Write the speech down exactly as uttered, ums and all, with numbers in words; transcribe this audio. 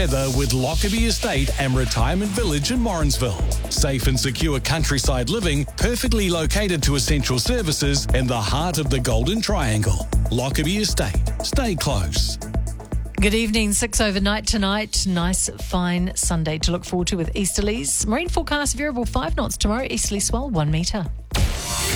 weather with Lockerbie Estate and Retirement Village in Morrinsville. Safe and secure countryside living, perfectly located to essential services in the heart of the Golden Triangle. Lockerbie Estate. Stay close. Good evening, six overnight tonight. Nice, fine Sunday to look forward to with easterlies. Marine forecast variable five knots tomorrow, easterly swell one metre.